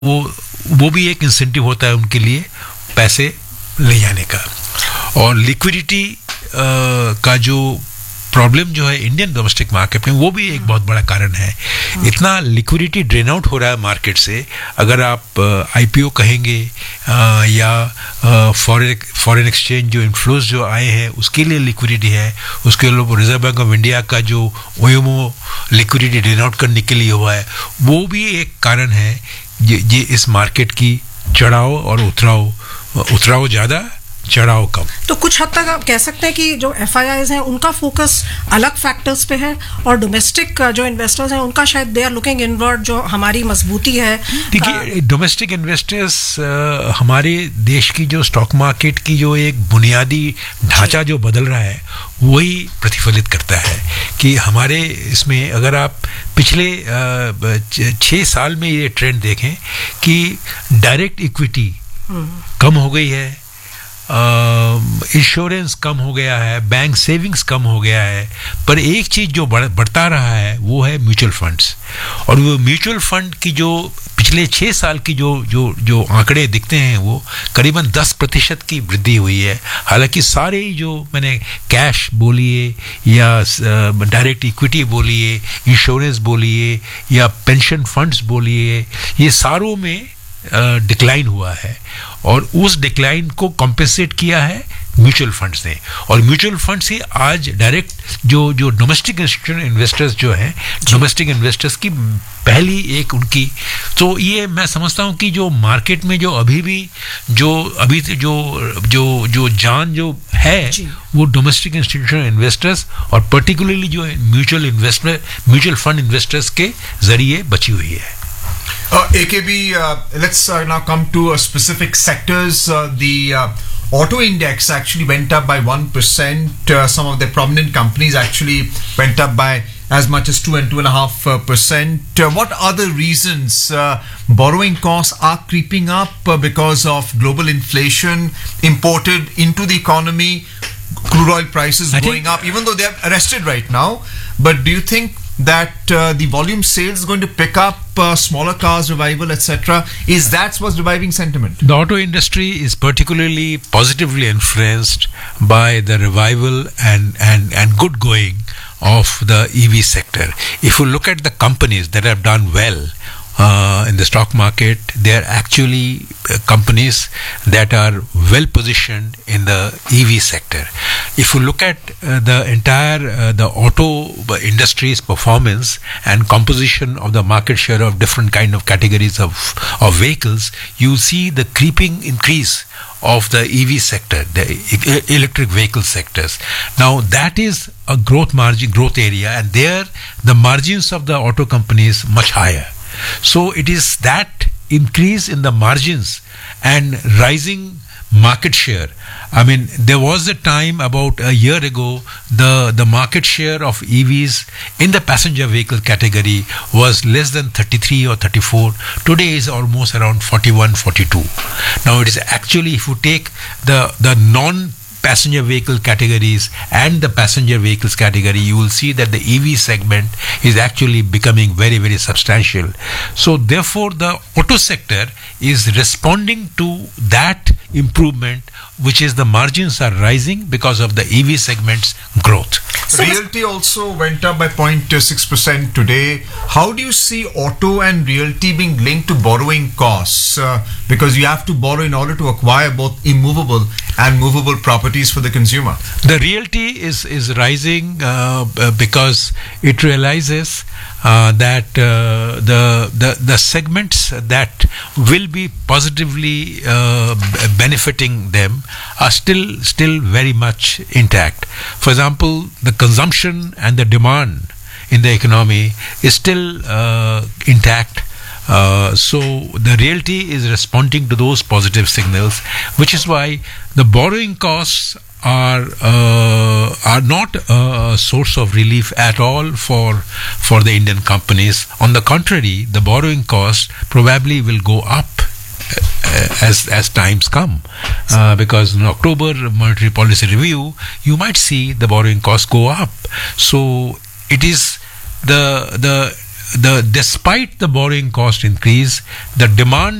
वो भी एक इंसेंटिव होता है उनके लिए पैसे ले जाने का। और लिक्विडिटी का जो प्रॉब्लम जो है इंडियन डोमेस्टिक मार्केट में, वो भी एक बहुत बड़ा कारण है। इतना लिक्विडिटी ड्रेन आउट हो रहा है मार्केट से। अगर आप आईपीओ कहेंगे या फॉरेन एक्सचेंज जो इन्फ्लोज जो आए हैं उसके लिए लिक्विडिटी है, उसके लिए रिजर्व बैंक ऑफ इंडिया का जो ओएमओ लिक्विडिटी ड्रेन आउट करने के लिए हुआ है, वो भी एक कारण है ये इस मार्केट की चढ़ाव और उतराव ज़्यादा, चढ़ाव कम। तो कुछ हद तक आप कह सकते हैं कि जो एफआईआईज हैं उनका फोकस अलग फैक्टर्स पे है, और डोमेस्टिक जो इन्वेस्टर्स हैं उनका शायद दे आर लुकिंग इनवर्ड, जो हमारी मजबूती है। देखिए, डोमेस्टिक इन्वेस्टर्स हमारे देश की जो स्टॉक मार्केट की जो एक बुनियादी ढांचा जो बदल रहा है वही प्रतिफलित करता है कि हमारे इसमें अगर आप पिछले 6 साल में ये ट्रेंड देखें कि डायरेक्ट इक्विटी कम हो गई है, इंश्योरेंस कम हो गया है, बैंक सेविंग्स कम हो गया है, पर एक चीज़ जो बढ़ता रहा है वो है म्यूचुअल फंड्स। और वो म्यूचुअल फंड की जो पिछले 6 साल की जो आंकड़े दिखते हैं वो करीबन 10% की वृद्धि हुई है। हालांकि सारे ही जो मैंने कैश बोलिए या डायरेक्ट इक्विटी बोलिए, इंश्योरेंस बोलिए या पेंशन फंड्स बोलिए, ये सारों में डिक्लाइन हुआ है, और उस डिक्लाइन को कॉम्पेंसेट किया है म्यूचुअल फंड्स ने। और म्यूचुअल फंड से आज डायरेक्ट जो डोमेस्टिक इंस्टीट्यूशनल इन्वेस्टर्स जो हैं, डोमेस्टिक इन्वेस्टर्स की पहली एक उनकी, तो ये मैं समझता हूँ कि जो मार्केट में जो अभी जो जान जो है वो डोमेस्टिक इंस्टीट्यूशनल इन्वेस्टर्स और पर्टिकुलरली जो म्यूचुअल फंड इन्वेस्टर्स के जरिए बची हुई है। AKB, let's now come to specific sectors. The auto index actually went up by 1%. Some of the prominent companies actually went up by as much as 2 and 2.5%. What are the reasons? Borrowing costs are creeping up because of global inflation imported into the economy. Crude oil prices going up, even though they are arrested right now. But do you think that the volume sales is going to pick up, smaller cars revival, etc.? Is that what's reviving sentiment? The auto industry is particularly positively influenced by the revival and good going of the EV sector. If you look at the companies that have done well in the stock market, they are actually companies that are well positioned in the EV sector. If you look at the entire the auto industry's performance and composition of the market share of different kind of categories of vehicles, you see the creeping increase of the EV sector, the electric vehicle sectors. Now that is a growth area, and there the margins of the auto companies much higher. So it is that increase in the margins and rising market share. I mean, there was a time about a year ago, the market share of EVs in the passenger vehicle category was less than 33 or 34. Today is almost around 41, 42. Now it is actually, if you take the non-passenger vehicle categories and the passenger vehicles category, you will see that the EV segment is actually becoming very, very substantial. So therefore the auto sector is responding to that improvement, which is the margins are rising because of the EV segment's growth. Realty also went up by 0.6% today. How do you see auto and realty being linked to borrowing costs? Because you have to borrow in order to acquire both immovable and movable properties for the consumer. The realty is rising because it realizes that the segments that will be positively benefiting them are still very much intact. For example, the consumption and the demand in the economy is still intact. So the realty is responding to those positive signals, which is why the borrowing costs are not a source of relief at all for the Indian companies. On the contrary, the borrowing cost probably will go up as times come, because in October monetary policy review you might see the borrowing costs go up. So it is the despite the borrowing cost increase, the demand